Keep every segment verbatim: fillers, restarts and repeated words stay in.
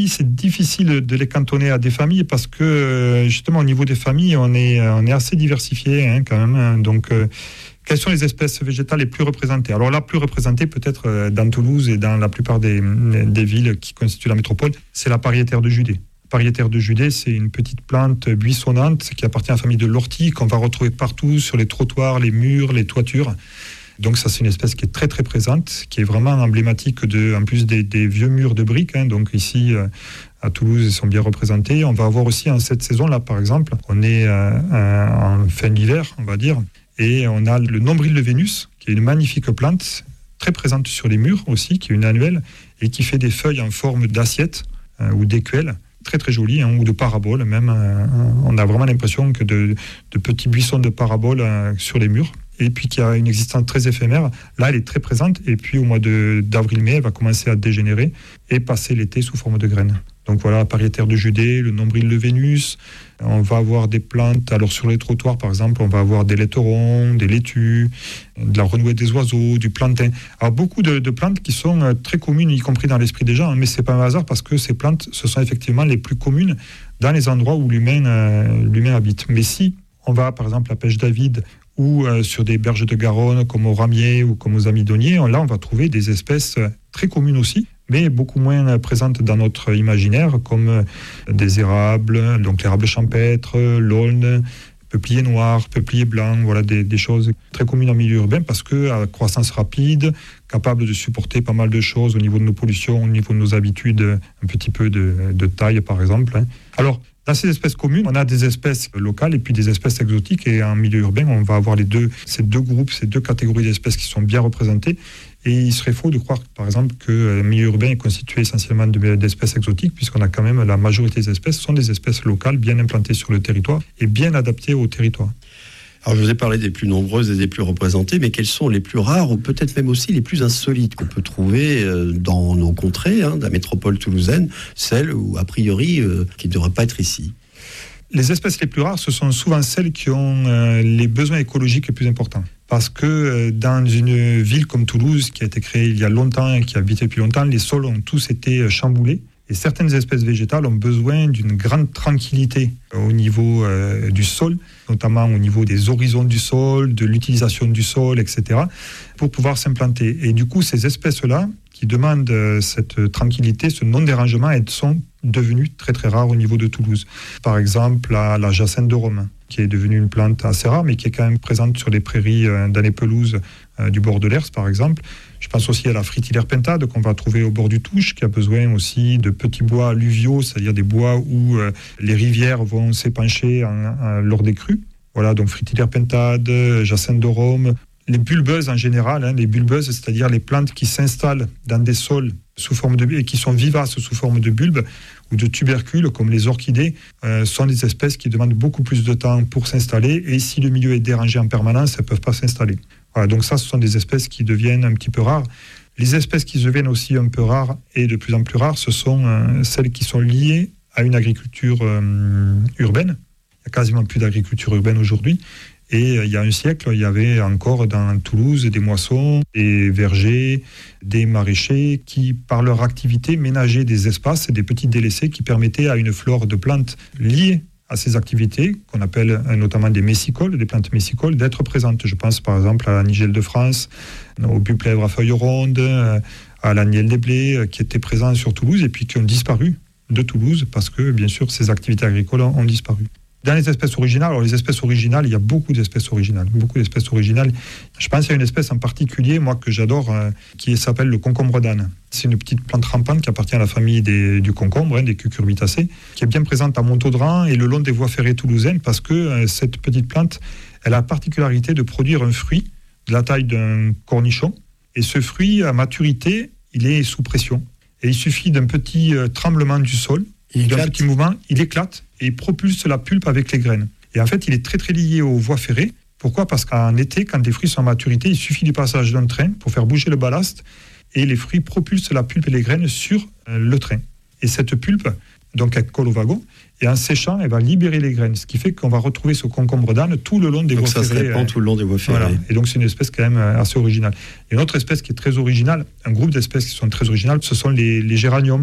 C'est difficile de les cantonner à des familles parce que justement au niveau des familles, on est, on est assez diversifié hein, quand même. Hein. Donc, euh, quelles sont les espèces végétales les plus représentées ? Alors la plus représentée peut-être dans Toulouse et dans la plupart des, des villes qui constituent la métropole, c'est la pariétaire de Judée. La pariétaire de Judée, c'est une petite plante buissonnante qui appartient à la famille de l'ortie qu'on va retrouver partout sur les trottoirs, les murs, les toitures. Donc ça, c'est une espèce qui est très très présente, qui est vraiment emblématique de, en plus des, des vieux murs de briques. Hein. Donc ici, euh, à Toulouse, ils sont bien représentés. On va avoir aussi en cette saison-là, par exemple, on est euh, en fin d'hiver, on va dire, et on a le nombril de Vénus, qui est une magnifique plante, très présente sur les murs aussi, qui est une annuelle, et qui fait des feuilles en forme d'assiette euh, ou d'écuelle, très très jolie, hein, ou de parabole même. Euh, on a vraiment l'impression que de, de petits buissons de parabole euh, sur les murs. Et puis qui a une existence très éphémère. Là, elle est très présente. Et puis, au mois de, d'avril-mai, elle va commencer à dégénérer et passer l'été sous forme de graines. Donc voilà, la pariétaire de Judée, le nombril de Vénus. On va avoir des plantes. Alors, sur les trottoirs, par exemple, on va avoir des laiterons, des laitues, de la renouette des oiseaux, du plantain. Alors, beaucoup de, de plantes qui sont très communes, y compris dans l'esprit des gens. Hein, mais ce n'est pas un hasard parce que ces plantes, ce sont effectivement les plus communes dans les endroits où l'humain, euh, l'humain habite. Mais si on va, par exemple, à Pêche-David, ou euh, sur des berges de Garonne comme au Ramier ou comme aux Amidonniers, là on va trouver des espèces très communes aussi, mais beaucoup moins présentes dans notre imaginaire, comme euh, des érables, donc l'érable champêtre, l'aulne, peuplier noir, peuplier blanc, voilà des, des choses très communes en milieu urbain parce qu'à croissance rapide, capable de supporter pas mal de choses au niveau de nos pollutions, au niveau de nos habitudes, un petit peu de, de taille par exemple. Hein. Alors, dans ces espèces communes, on a des espèces locales et puis des espèces exotiques. Et en milieu urbain, on va avoir les deux, ces deux groupes, ces deux catégories d'espèces qui sont bien représentées. Et il serait faux de croire, par exemple, que le milieu urbain est constitué essentiellement d'espèces exotiques, puisqu'on a quand même la majorité des espèces sont des espèces locales, bien implantées sur le territoire et bien adaptées au territoire. Alors, je vous ai parlé des plus nombreuses et des plus représentées, mais quelles sont les plus rares ou peut-être même aussi les plus insolites qu'on peut trouver dans nos contrées, hein, de la métropole toulousaine, celles où, a priori, euh, qui ne devraient pas être ici ? Les espèces les plus rares, ce sont souvent celles qui ont euh, les besoins écologiques les plus importants. Parce que euh, dans une ville comme Toulouse, qui a été créée il y a longtemps et qui habite depuis longtemps, les sols ont tous été chamboulés. Et certaines espèces végétales ont besoin d'une grande tranquillité au niveau euh, du sol, notamment au niveau des horizons du sol, de l'utilisation du sol, et cetera, pour pouvoir s'implanter. Et du coup, ces espèces-là, qui demandent euh, cette tranquillité, ce non-dérangement, elles sont devenues très très rares au niveau de Toulouse. Par exemple, la, la jacinthe de Rome, qui est devenue une plante assez rare, mais qui est quand même présente sur les prairies, euh, dans les pelouses euh, du bord de l'Hers, par exemple. Je pense aussi à la Fritillaire pintade qu'on va trouver au bord du Touche, qui a besoin aussi de petits bois alluviaux, c'est-à-dire des bois où euh, les rivières vont s'épancher en, en, lors des crues. Voilà, donc Fritillaire pintade, jacinthe de Rome. Les bulbeuses en général, hein, les bulbeuses, c'est-à-dire les plantes qui s'installent dans des sols sous forme de et qui sont vivaces sous forme de bulbes ou de tubercules, comme les orchidées, euh, sont des espèces qui demandent beaucoup plus de temps pour s'installer. Et si le milieu est dérangé en permanence, elles ne peuvent pas s'installer. Voilà, donc ça, ce sont des espèces qui deviennent un petit peu rares. Les espèces qui deviennent aussi un peu rares et de plus en plus rares, ce sont euh, celles qui sont liées à une agriculture euh, urbaine. Il n'y a quasiment plus d'agriculture urbaine aujourd'hui. Et euh, il y a un siècle, il y avait encore dans Toulouse des moissons, des vergers, des maraîchers qui, par leur activité, ménageaient des espaces et des petits délaissés qui permettaient à une flore de plantes liées à ces activités, qu'on appelle notamment des messicoles, des plantes messicoles, d'être présentes. Je pense par exemple à la nigelle de France, au buplèvre à feuilles rondes, à la nielle des blés, qui étaient présents sur Toulouse et puis qui ont disparu de Toulouse parce que, bien sûr, ces activités agricoles ont disparu. Dans les espèces originales, alors les espèces originales, il y a beaucoup d'espèces originales, beaucoup d'espèces originales. Je pense à une espèce en particulier, moi, que j'adore, euh, qui s'appelle le concombre d'âne. C'est une petite plante rampante qui appartient à la famille des, du concombre, hein, des cucurbitacées, qui est bien présente à Montaudran et le long des voies ferrées toulousaines parce que euh, cette petite plante, elle a la particularité de produire un fruit de la taille d'un cornichon. Et ce fruit, à maturité, il est sous pression. Et il suffit d'un petit euh, tremblement du sol, il d'un éclate. petit mouvement, il éclate. Et il propulse la pulpe avec les graines. Et en fait, il est très très lié aux voies ferrées. Pourquoi ? Parce qu'en été, quand des fruits sont à maturité, il suffit du passage d'un train pour faire bouger le ballast et les fruits propulsent la pulpe et les graines sur euh, le train. Et cette pulpe, donc elle colle au wagon, et en séchant, elle va libérer les graines. Ce qui fait qu'on va retrouver ce concombre d'âne tout le long des donc voies ça ferrées. Ça se répand euh, tout le long des voies ferrées. Voilà. Et donc c'est une espèce quand même assez originale. Et une autre espèce qui est très originale, un groupe d'espèces qui sont très originales, ce sont les, les géraniums.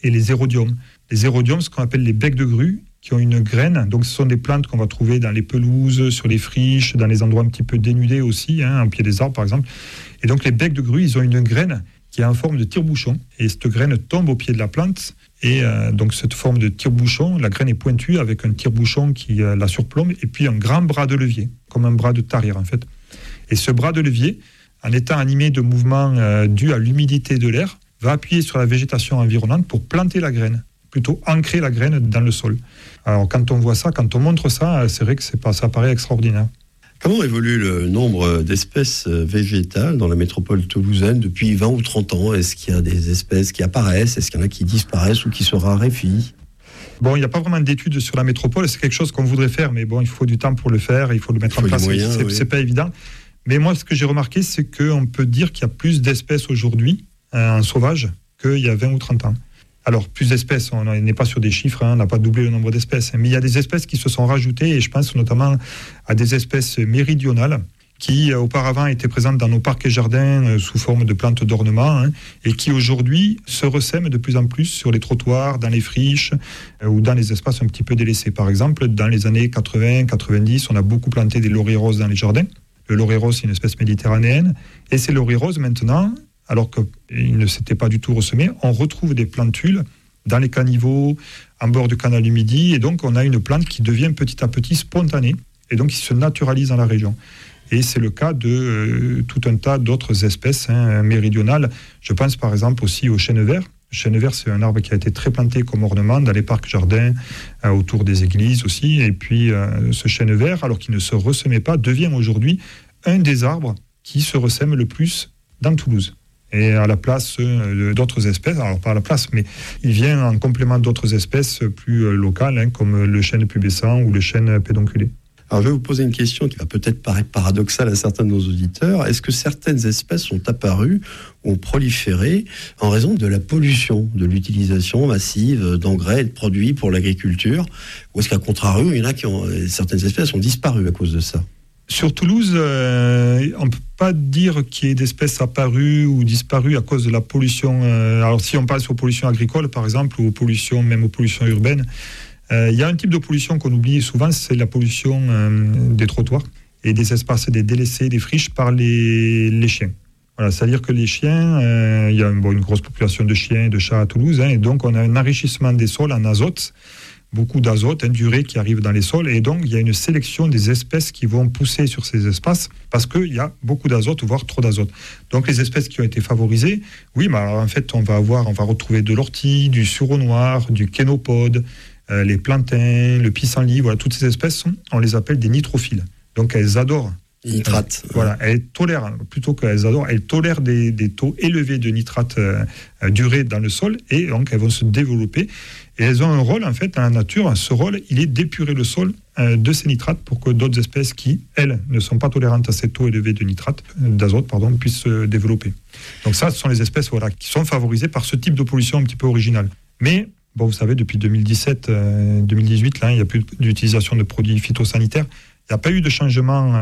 et les érodiums. Les érodiums, ce qu'on appelle les becs de grue, qui ont une graine. Donc, ce sont des plantes qu'on va trouver dans les pelouses, sur les friches, dans les endroits un petit peu dénudés aussi, hein, au pied des arbres, par exemple. Et donc, les becs de grue, ils ont une graine qui est en forme de tire-bouchon. Et cette graine tombe au pied de la plante. Et euh, donc, cette forme de tire-bouchon, la graine est pointue avec un tire-bouchon qui euh, la surplombe, et puis un grand bras de levier, comme un bras de tarir, en fait. Et ce bras de levier, en étant animé de mouvements euh, dus à l'humidité de l'air, va appuyer sur la végétation environnante pour planter la graine, plutôt ancrer la graine dans le sol. Alors, quand on voit ça, quand on montre ça, c'est vrai que c'est pas, ça paraît extraordinaire. Comment évolue le nombre d'espèces végétales dans la métropole toulousaine depuis vingt ou trente ans ? Est-ce qu'il y a des espèces qui apparaissent ? Est-ce qu'il y en a qui disparaissent ou qui se raréfient ? Bon, il n'y a pas vraiment d'études sur la métropole. C'est quelque chose qu'on voudrait faire, mais bon, il faut du temps pour le faire. Il faut le mettre il faut en place. Moyens, c'est, oui. c'est pas évident. Mais moi, ce que j'ai remarqué, c'est qu'on peut dire qu'il y a plus d'espèces aujourd'hui euh, en sauvage qu'il y a vingt ou trente ans. Alors, plus d'espèces, on n'est pas sur des chiffres, hein, on n'a pas doublé le nombre d'espèces, mais il y a des espèces qui se sont rajoutées, et je pense notamment à des espèces méridionales qui euh, auparavant étaient présentes dans nos parcs et jardins euh, sous forme de plantes d'ornement, hein, et qui aujourd'hui se ressèment de plus en plus sur les trottoirs, dans les friches euh, ou dans les espaces un petit peu délaissés. Par exemple, dans les années quatre-vingts quatre-vingt-dix, on a beaucoup planté des lauriers roses dans les jardins. Le laurier rose, c'est une espèce méditerranéenne, et ces lauriers roses, maintenant, alors qu'ils ne s'étaient pas du tout ressemés, on retrouve des plantules dans les caniveaux, en bord du canal du Midi, et donc on a une plante qui devient petit à petit spontanée, et donc qui se naturalise dans la région. Et c'est le cas de euh, tout un tas d'autres espèces hein, méridionales. Je pense par exemple aussi au chêne vert. Le chêne vert, c'est un arbre qui a été très planté comme ornement dans les parcs jardins, euh, autour des églises aussi, et puis euh, ce chêne vert, alors qu'il ne se ressemait pas, devient aujourd'hui un des arbres qui se ressème le plus dans Toulouse. Et à la place euh, d'autres espèces, alors pas à la place, mais il vient en complément d'autres espèces plus euh, locales, hein, comme le chêne pubescent ou le chêne pédonculé. Alors je vais vous poser une question qui va peut-être paraître paradoxale à certains de nos auditeurs. Est-ce que certaines espèces sont apparues, ont proliféré en raison de la pollution, de l'utilisation massive d'engrais et de produits pour l'agriculture ? Ou est-ce qu'à contrario, il y en a qui ont, certaines espèces ont disparu à cause de ça ? Sur Toulouse, euh, on ne peut pas dire qu'il y ait d'espèces apparues ou disparues à cause de la pollution. Euh, alors si on parle sur pollution agricole, par exemple, ou pollution, même aux pollutions urbaines, euh, il y a un type de pollution qu'on oublie souvent, c'est la pollution euh, des trottoirs et des espaces, des délaissés, des friches par les, les chiens. Voilà, c'est-à-dire que les chiens, euh, il y a une, bon, une grosse population de chiens et de chats à Toulouse, hein, et donc on a un enrichissement des sols en azote, beaucoup d'azote induré qui arrive dans les sols, et donc il y a une sélection des espèces qui vont pousser sur ces espaces parce qu'il y a beaucoup d'azote, voire trop d'azote. Donc les espèces qui ont été favorisées, oui, bah, en fait on va avoir, on va retrouver de l'ortie, du sureau noir, du kénopode, euh, les plantains, le pissenlit, voilà, toutes ces espèces, on les appelle des nitrophiles. Donc elles adorent. Nitrates. Euh, voilà, elles tolèrent, plutôt qu'elles adorent, elles tolèrent des, des taux élevés de nitrates euh, euh, durés dans le sol, et donc elles vont se développer. Et elles ont un rôle, en fait, dans la nature. Ce rôle, il est d'épurer le sol euh, de ces nitrates pour que d'autres espèces qui, elles, ne sont pas tolérantes à ces taux élevés de nitrates, euh, d'azote, pardon, puissent se développer. Donc ça, ce sont les espèces voilà, qui sont favorisées par ce type de pollution un petit peu originale. Mais, bon, vous savez, depuis deux mille dix-sept, euh, deux mille dix-huit, là, il n'y a plus d'utilisation de produits phytosanitaires. Il n'y a pas eu de changement, euh,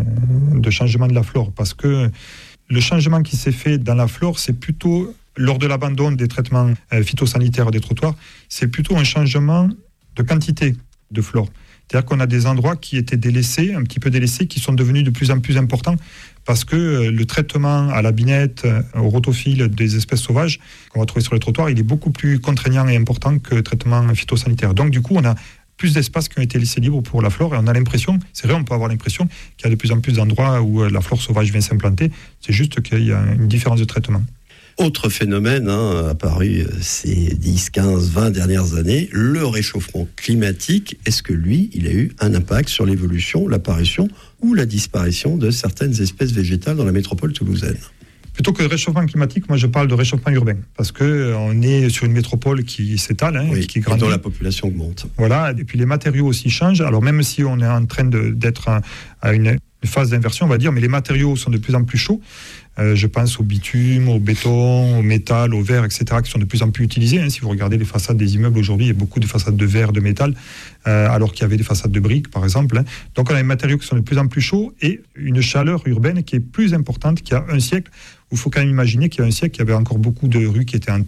de changement de la flore, parce que le changement qui s'est fait dans la flore, c'est plutôt, lors de l'abandon des traitements euh, phytosanitaires des trottoirs, c'est plutôt un changement de quantité de flore. C'est-à-dire qu'on a des endroits qui étaient délaissés, un petit peu délaissés, qui sont devenus de plus en plus importants, parce que euh, le traitement à la binette, euh, au rotophile des espèces sauvages qu'on va trouver sur les trottoirs, il est beaucoup plus contraignant et important que le traitement phytosanitaire. Donc du coup, on a plus d'espaces qui ont été laissés libres pour la flore, et on a l'impression, c'est vrai, on peut avoir l'impression qu'il y a de plus en plus d'endroits où la flore sauvage vient s'implanter, c'est juste qu'il y a une différence de traitement. Autre phénomène hein, apparu ces dix, quinze, vingt dernières années, le réchauffement climatique. Est-ce que lui, il a eu un impact sur l'évolution, l'apparition ou la disparition de certaines espèces végétales dans la métropole toulousaine ? Plutôt que de réchauffement climatique, moi je parle de réchauffement urbain, parce qu'on est sur une métropole qui s'étale, hein, oui, qui grandit. Et dont la population augmente. Voilà, et puis les matériaux aussi changent. Alors même si on est en train de, d'être à, à une phase d'inversion, on va dire, mais les matériaux sont de plus en plus chauds. Euh, je pense au bitume, au béton, au métal, au verre, et cetera, qui sont de plus en plus utilisés. Hein. Si vous regardez les façades des immeubles aujourd'hui, il y a beaucoup de façades de verre, de métal, euh, alors qu'il y avait des façades de briques, par exemple. Hein. Donc on a des matériaux qui sont de plus en plus chauds et une chaleur urbaine qui est plus importante qu'il y a un siècle. Il faut quand même imaginer qu'il y a un siècle, il y avait encore beaucoup de rues qui étaient en terre.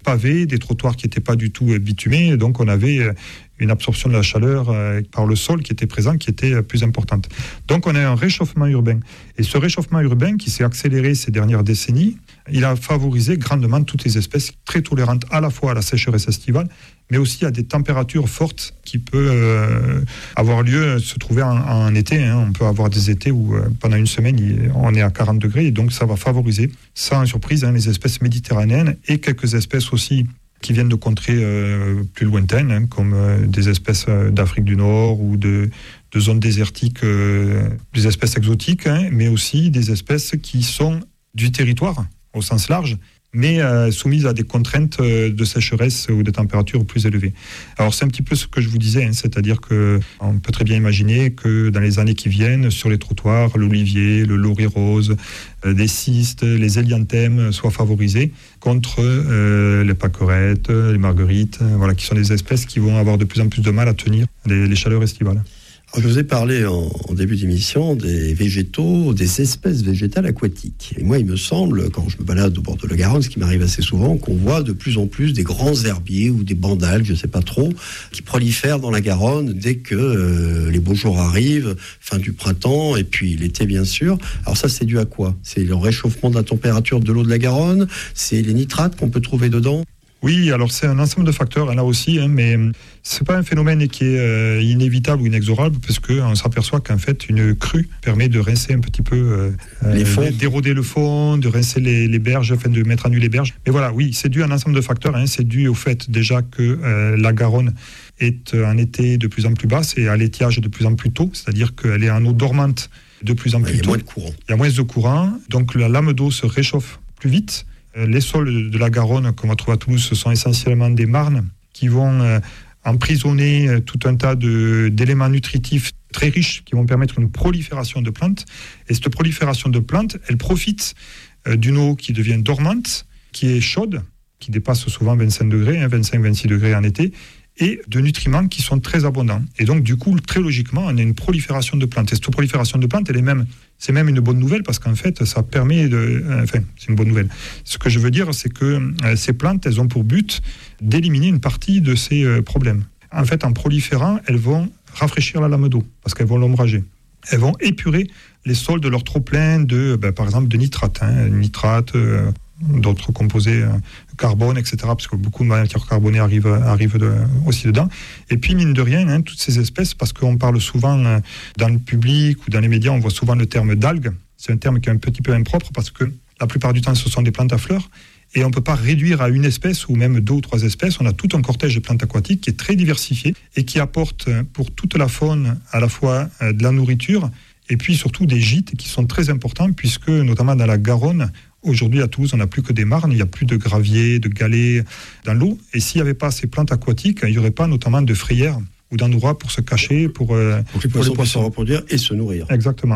pavés, des trottoirs qui n'étaient pas du tout bitumés. Donc on avait une absorption de la chaleur par le sol qui était présent, qui était plus importante. Donc on a un réchauffement urbain. Et ce réchauffement urbain qui s'est accéléré ces dernières décennies, il a favorisé grandement toutes les espèces très tolérantes à la fois à la sécheresse estivale, mais aussi à des températures fortes qui peuvent euh, avoir lieu, se trouver en, en été. Hein. On peut avoir des étés où euh, pendant une semaine il, on est à quarante degrés, et donc ça va favoriser, sans surprise, hein, les espèces méditerranéennes et quelques espèces aussi qui viennent de contrées euh, plus lointaines, hein, comme euh, des espèces euh, d'Afrique du Nord ou de, de zones désertiques, euh, des espèces exotiques, hein, mais aussi des espèces qui sont du territoire au sens large, mais euh, soumises à des contraintes euh, de sécheresse ou de températures plus élevées. Alors c'est un petit peu ce que je vous disais, hein, c'est-à-dire qu'on peut très bien imaginer que dans les années qui viennent, sur les trottoirs, l'olivier, le laurier rose, euh, des cystes, les hélianthèmes soient favorisés contre euh, les pâquerettes, les marguerites, euh, voilà, qui sont des espèces qui vont avoir de plus en plus de mal à tenir les, les chaleurs estivales. Je vous ai parlé en, en début d'émission des végétaux, des espèces végétales aquatiques. Et moi, il me semble, quand je me balade au bord de la Garonne, ce qui m'arrive assez souvent, qu'on voit de plus en plus des grands herbiers ou des bandales, je ne sais pas trop, qui prolifèrent dans la Garonne dès que euh, les beaux jours arrivent, fin du printemps et puis l'été, bien sûr. Alors ça, c'est dû à quoi ? C'est le réchauffement de la température de l'eau de la Garonne ? C'est les nitrates qu'on peut trouver dedans ? Oui, alors c'est un ensemble de facteurs, hein, là aussi, hein, mais c'est pas un phénomène qui est euh, inévitable ou inexorable, parce qu'on s'aperçoit qu'en fait, une crue permet de rincer un petit peu, euh, les fonds. d'éroder le fond, de rincer les, les berges, afin de mettre à nu les berges. Mais voilà, oui, c'est dû à un ensemble de facteurs. Hein, c'est dû au fait déjà que euh, la Garonne est en été de plus en plus basse et à l'étiage de plus en plus tôt, c'est-à-dire qu'elle est en eau dormante de plus en plus tôt. Il y a moins de courant. Il y a moins de courant, donc la lame d'eau se réchauffe plus vite. Les sols de la Garonne, comme on trouve à Toulouse, ce sont essentiellement des marnes qui vont euh, emprisonner euh, tout un tas de, d'éléments nutritifs très riches qui vont permettre une prolifération de plantes. Et cette prolifération de plantes, elle profite euh, d'une eau qui devient dormante, qui est chaude, qui dépasse souvent vingt-cinq degrés, hein, vingt-cinq à vingt-six degrés en été, et de nutriments qui sont très abondants. Et donc, du coup, très logiquement, on a une prolifération de plantes. Et cette prolifération de plantes, elle est même, c'est même une bonne nouvelle parce qu'en fait, ça permet de... Euh, enfin, c'est une bonne nouvelle. Ce que je veux dire, c'est que euh, ces plantes, elles ont pour but d'éliminer une partie de ces euh, problèmes. En fait, en proliférant, elles vont rafraîchir la lame d'eau parce qu'elles vont l'ombrager. Elles vont épurer les sols de leur trop-plein de, ben, par exemple, de nitrates. Hein, nitrates... Euh, d'autres composés, euh, carbone, et cetera, parce que beaucoup de matières carbonées arrivent, arrivent de, aussi dedans. Et puis, mine de rien, hein, toutes ces espèces, parce qu'on parle souvent euh, dans le public ou dans les médias, on voit souvent le terme d'algues. C'est un terme qui est un petit peu impropre parce que la plupart du temps, ce sont des plantes à fleurs. Et on ne peut pas réduire à une espèce ou même deux ou trois espèces. On a tout un cortège de plantes aquatiques qui est très diversifié et qui apporte pour toute la faune à la fois euh, de la nourriture et puis surtout des gîtes qui sont très importants puisque, notamment dans la Garonne, aujourd'hui, à Toulouse, on n'a plus que des marnes, il n'y a plus de graviers, de galets dans l'eau. Et s'il n'y avait pas ces plantes aquatiques, il n'y aurait pas notamment de frayères ou d'endroits pour se cacher, pour, euh, pour que les poissons puissent se reproduire et se nourrir. Exactement.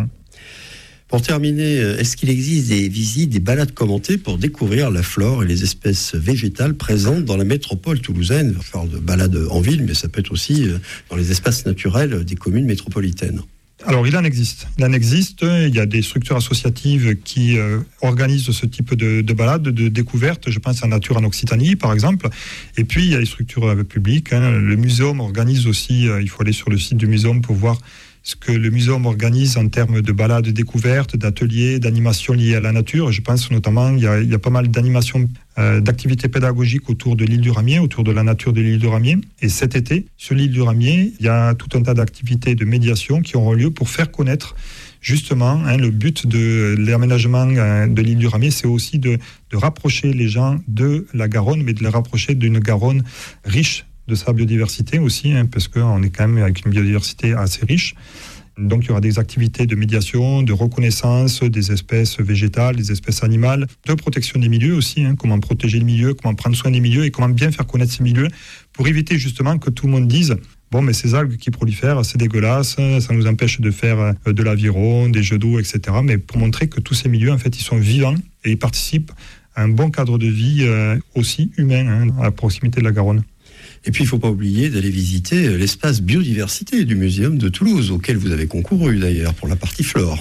Pour terminer, est-ce qu'il existe des visites, des balades commentées pour découvrir la flore et les espèces végétales présentes dans la métropole toulousaine ? Je parle de balades en ville, mais ça peut être aussi dans les espaces naturels des communes métropolitaines. Alors, il en existe. Il en existe. Il y a des structures associatives qui euh, organisent ce type de, de balades, de découvertes. Je pense à Nature en Occitanie, par exemple. Et puis, il y a les structures euh, publiques. Hein. Le muséum organise aussi, euh, il faut aller sur le site du muséum pour voir ce que le muséum organise en termes de balades découvertes, d'ateliers, d'animations liées à la nature. Je pense notamment qu'il y a, il y a pas mal d'animations, euh, d'activités pédagogiques autour de l'île du Ramier, autour de la nature de l'île du Ramier. Et cet été, sur l'île du Ramier, il y a tout un tas d'activités de médiation qui auront lieu pour faire connaître justement hein, le but de l'aménagement euh, de l'île du Ramier, c'est aussi de, de rapprocher les gens de la Garonne, mais de les rapprocher d'une Garonne riche de sa biodiversité aussi, hein, parce qu'on est quand même avec une biodiversité assez riche. Donc il y aura des activités de médiation, de reconnaissance des espèces végétales, des espèces animales, de protection des milieux aussi, hein, comment protéger le milieu, comment prendre soin des milieux et comment bien faire connaître ces milieux pour éviter justement que tout le monde dise « bon, mais ces algues qui prolifèrent, c'est dégueulasse, ça nous empêche de faire de l'aviron, des jeux d'eau, et cetera » Mais pour montrer que tous ces milieux, en fait, ils sont vivants et ils participent à un bon cadre de vie euh, aussi humain hein, à proximité de la Garonne. Et puis, il ne faut pas oublier d'aller visiter l'espace biodiversité du Muséum de Toulouse, auquel vous avez concouru d'ailleurs pour la partie flore.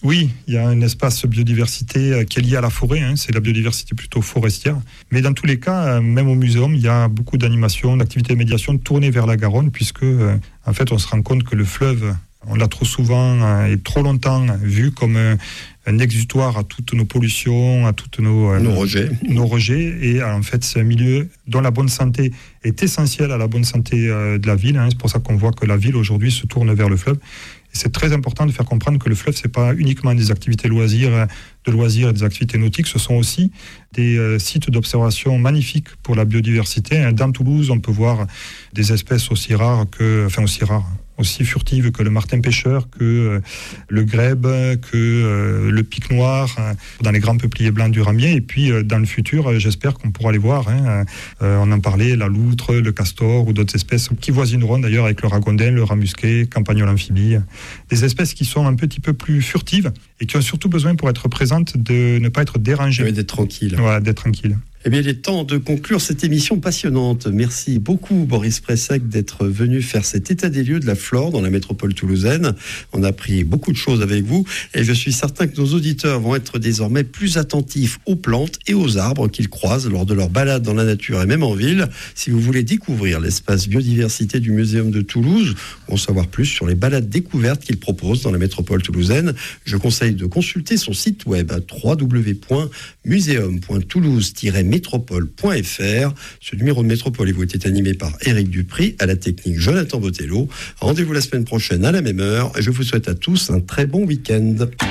Oui, il y a un espace biodiversité qui est lié à la forêt, hein, c'est la biodiversité plutôt forestière. Mais dans tous les cas, même au muséum, il y a beaucoup d'animations, d'activités de médiation tournées vers la Garonne, puisque en fait on se rend compte que le fleuve, on l'a trop souvent et trop longtemps vu comme un exutoire à toutes nos pollutions, à toutes nos, nos rejets. Nos rejets. Et en fait, c'est un milieu dont la bonne santé est essentielle à la bonne santé de la ville. Hein. C'est pour ça qu'on voit que la ville aujourd'hui se tourne vers le fleuve. Et c'est très important de faire comprendre que le fleuve, c'est pas uniquement des activités loisirs, de loisirs et des activités nautiques, ce sont aussi des euh, sites d'observation magnifiques pour la biodiversité. Dans Toulouse, on peut voir des espèces aussi rares que, enfin aussi rares, aussi furtives que le martin pêcheur, que euh, le grèbe, que euh, le pic noir, euh, dans les grands peupliers blancs du ramier. Et puis euh, dans le futur, euh, j'espère qu'on pourra les voir. Hein. Euh, on en parlait, la loutre, le castor ou d'autres espèces qui voisineront d'ailleurs avec le ragondin, le rat musqué, campagnol amphibie. Des espèces qui sont un petit peu plus furtives et qui ont surtout besoin pour être présentes de ne pas être dérangées. Oui, d'être tranquille. Voilà, d'être tranquille. Eh bien, il est temps de conclure cette émission passionnante. Merci beaucoup, Boris Pressac, d'être venu faire cet état des lieux de la flore dans la métropole toulousaine. On a appris beaucoup de choses avec vous et je suis certain que nos auditeurs vont être désormais plus attentifs aux plantes et aux arbres qu'ils croisent lors de leur balade dans la nature et même en ville. Si vous voulez découvrir l'espace biodiversité du Muséum de Toulouse ou en savoir plus sur les balades découvertes qu'il propose dans la métropole toulousaine, je conseille de consulter son site web à w w w point muséum point toulouse tiret métropole point f r. Ce numéro de Métropole vous était animé par Éric Dupri, à la technique Jonathan Botello. Rendez-vous la semaine prochaine à la même heure. Je vous souhaite à tous un très bon week-end.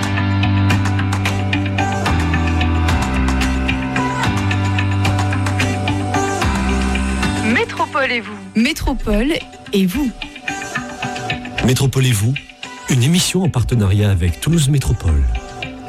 Métropole et vous. Métropole et vous. Métropole et vous, une émission en partenariat avec Toulouse Métropole.